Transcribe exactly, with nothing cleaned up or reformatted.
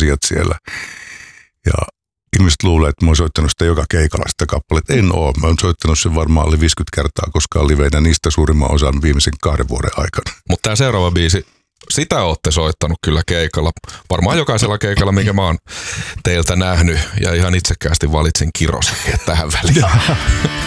asiat siellä. Ja ihmiset luulee, että mä oon soittanut sitä joka keikalla sitä kappaletta. En oo. Mä oon soittanut sen varmaan alle viisikymmentä kertaa koskaan liveinä, niistä suurimman osan viimeisen kahden vuoden aikana. Mutta tämä seuraava biisi, sitä olette soittanut kyllä keikalla. Varmaan jokaisella keikalla, minkä mä oon teiltä nähnyt. Ja ihan itsekkäästi valitsin Kirosen tähän väliin.